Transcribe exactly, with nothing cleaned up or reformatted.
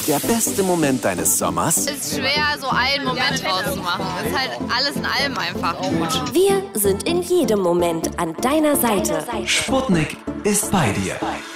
Der beste Moment deines Sommers? Ist schwer, so einen Moment auszumachen. Ist halt alles in allem einfach gut. Wir sind in jedem Moment an deiner Seite. Sputnik ist bei dir.